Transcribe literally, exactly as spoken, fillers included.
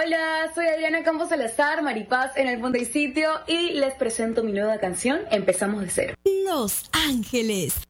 Hola, soy Adriana Campos Salazar, Maripaz en el Fondo y Sitio, y les presento mi nueva canción, Empezamos de Cero. Los Ángeles,